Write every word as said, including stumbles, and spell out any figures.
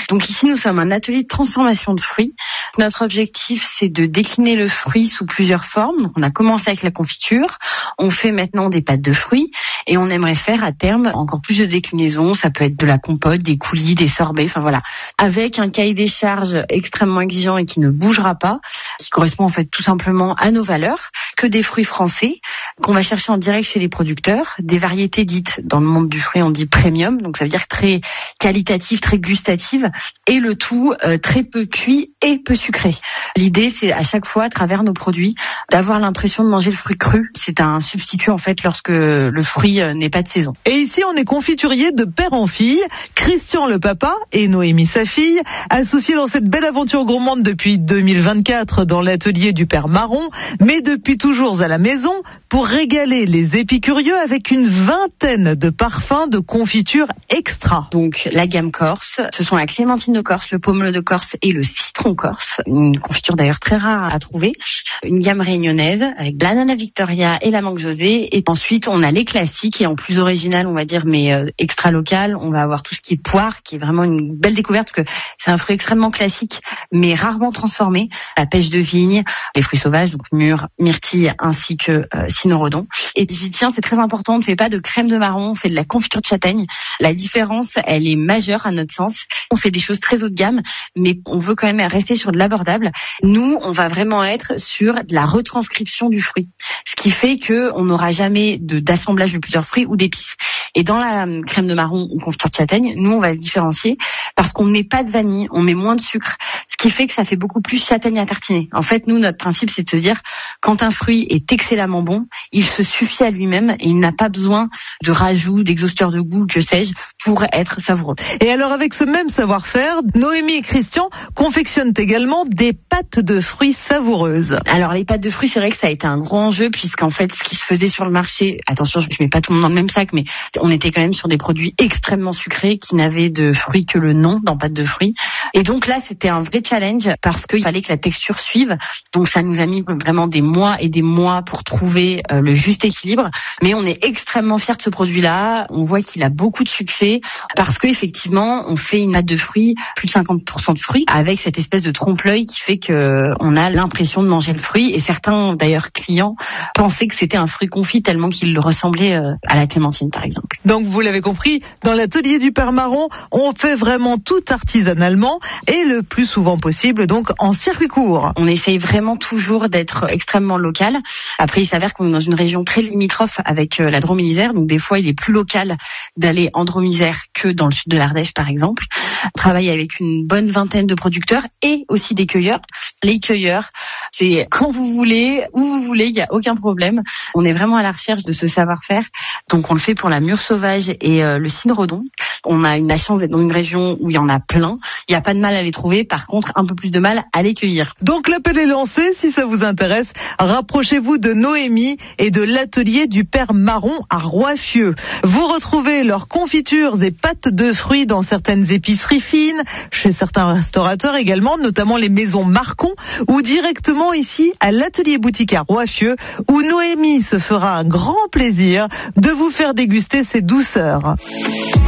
Donc ici, nous sommes un atelier de transformation de fruits. Notre objectif, c'est de décliner le fruit sous plusieurs formes. Donc on a commencé avec la confiture, on fait maintenant des pâtes de fruits et on aimerait faire à terme encore plus de déclinaisons. Ça peut être de la compote, des coulis, des sorbets, enfin voilà. Avec un cahier des charges extrêmement exigeant et qui ne bougera pas, qui correspond en fait tout simplement à nos valeurs, que des fruits français qu'on va chercher en direct chez les producteurs, des variétés dites dans le monde du fruit on dit premium, donc ça veut dire très qualitative, très gustative, et le tout euh, très peu cuit et peu sucré. L'idée c'est à chaque fois à travers nos produits d'avoir l'impression de manger le fruit cru. C'est un substitut en fait lorsque le fruit euh, n'est pas de saison. Et ici on est confiturier de père en fille, Christian le papa et Noémie sa fille, associés dans cette belle aventure gourmande depuis deux mille vingt-quatre dans l'atelier du père Marron, mais depuis toujours à la maison pour régaler les épicurieux avec une vingtaine de parfums de confiture extra. Donc la gamme corse, ce sont la clémentine de Corse, le pomelo de Corse et le citron corse, une confiture d'ailleurs très rare à trouver. Une gamme réunionnaise avec l'ananas Victoria et la mangue José. Et ensuite on a les classiques et en plus original on va dire mais euh, extra local, on va avoir tout ce qui est poire qui est vraiment une belle découverte parce que c'est un fruit extrêmement classique mais rarement transformé. La pêche de vigne, les fruits sauvages donc mûrs, myrtille ainsi que euh, cynorhodon. Et j'y tiens, c'est très important, on ne fait pas de crème de marron, on fait de la confiture de châtaigne. La différence, elle est majeure à notre sens. On fait des choses très haut de gamme, mais on veut quand même rester sur de l'abordable. Nous, on va vraiment être sur de la retranscription du fruit, ce qui fait que on n'aura jamais de d'assemblage de plusieurs fruits ou d'épices. Et dans la crème de marron ou confiture de châtaigne, nous, on va se différencier parce qu'on ne met pas de vanille, on met moins de sucre, ce qui fait que ça fait beaucoup plus châtaigne à tartiner. En fait, nous, notre principe, c'est de se dire, quand un fruit est excellemment bon, il se suffit à lui-même et il n'a pas besoin de rajout, d'exhausteur de goût, que sais-je, pour être savoureux. Et alors, avec ce même savoir-faire, Noémie et Christian confectionnent également des pâtes de fruits savoureuses. Alors, les pâtes de fruits, c'est vrai que ça a été un gros enjeu puisqu'en fait, ce qui se faisait sur le marché, attention, je ne mets pas tout le monde dans le même sac, mais on était quand même sur des produits extrêmement sucrés qui n'avaient de fruits que le nom dans pâtes de fruits. Et donc là, c'était un vrai challenge parce qu'il fallait que la texture suive. Donc ça nous a mis vraiment des mois et des mois pour trouver euh, le juste équilibre. Mais on est extrêmement fiers de ce produit-là. On voit qu'il a beaucoup de succès parce qu'effectivement, on fait une pâte de fruits, plus de cinquante pour cent de fruits, avec cette espèce de trompe-l'œil qui fait que on a l'impression de manger le fruit. Et certains, d'ailleurs, clients pensaient que c'était un fruit confit tellement qu'il ressemblait euh, à la clémentine, par exemple. Donc vous l'avez compris, dans l'atelier du père Marron, on fait vraiment tout artisanalement et le plus souvent possible donc en circuit court. On essaye vraiment toujours d'être extrêmement local. Après, il s'avère qu'on est dans une région très limitrophe avec la Drôme et l'Isère, donc des fois il est plus local d'aller en Drôme Isère que dans le sud de l'Ardèche par exemple. On travaille avec une bonne vingtaine de producteurs et aussi des cueilleurs. Les cueilleurs, c'est quand vous voulez, où vous voulez, il n'y a aucun problème. On est vraiment à la recherche de ce savoir-faire. Donc on le fait pour la mûre sauvage et euh, le cynorhodon. On a une, la chance d'être dans une région où il y en a plein. Il n'y a pas de mal à les trouver, par contre un peu plus de mal à les cueillir. Donc l'appel est lancé, si ça vous intéresse, rapprochez-vous de Noémie et de l'atelier du père Marron à Roiffieux. Vous retrouvez leurs confitures et pâtes de fruits dans certaines épiceries fines, chez certains restaurateurs également, notamment les maisons Marcon, ou directement ici à l'atelier boutique à Roiffieux, où Noémie se fera un grand plaisir de vous faire déguster ces douceurs.